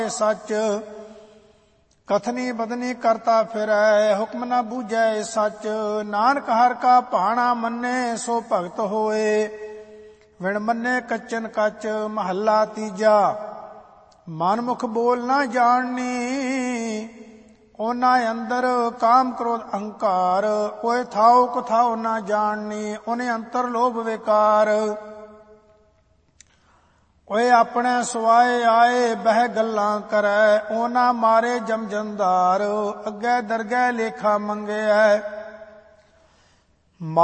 सच। कथनी बदनी करता फिरै हुक्म न बूझै सच। नानक हर का भाणा मन्ने सो भगत होए। विण मन्ने कच्चन कच महला तीजा। मनमुख बोल न जाननी ओना अंदर काम क्रोध अहंकार। ओए थाओ कथाओ न जाननी उन्हें अंतर लोभ विकार। ओए अपने सुआए आए बह गल्लां करै ओना मारे जम जंदार। अग्गै दरगै लेखा मंगै